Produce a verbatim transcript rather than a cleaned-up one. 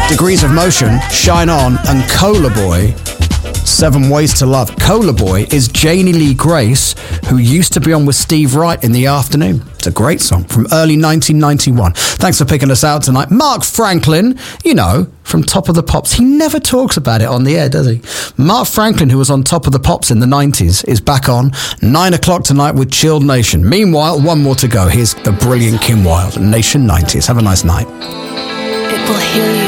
Degrees of Motion, Shine On, and Cola Boy, Seven Ways to Love. Cola Boy is Janie Lee Grace, who used to be on with Steve Wright in the afternoon. It's a great song from early nineteen ninety-one. Thanks for picking us out tonight. Mark Franklin, you know, from Top of the Pops. He never talks about it on the air, does he? Mark Franklin, who was on Top of the Pops in the nineties, is back on nine o'clock tonight with Chilled Nation. Meanwhile, one more to go. Here's the brilliant Kim Wilde, Nation nineties. Have a nice night. It will heal you.